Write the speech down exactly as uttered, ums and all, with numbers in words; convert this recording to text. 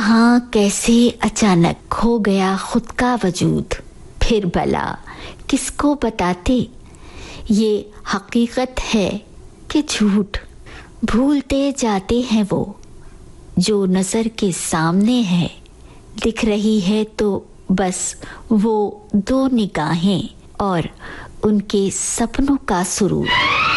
कहाँ कैसे अचानक खो गया खुद का वजूद, फिर भला किसको बताते ये हकीकत है कि झूठ। भूलते जाते हैं वो जो नज़र के सामने है, दिख रही है तो बस वो दो निगाहें और उनके सपनों का सुरूर।